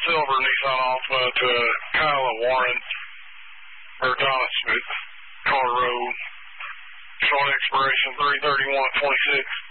silver Nissan Altima to Kyla Warren, or Donna Smith, Car Road, showing expiration 3/31/26.